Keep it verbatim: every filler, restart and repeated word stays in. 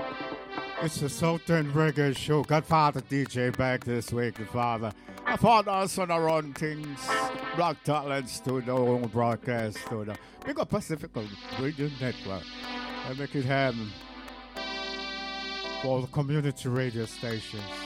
It's the Southern Reggae Show. Godfather D J back this week, Godfather. I found us on our own things. Black Talent Studio, own broadcast studio. Big up Pacific Radio Network. I make it happen for the community radio stations.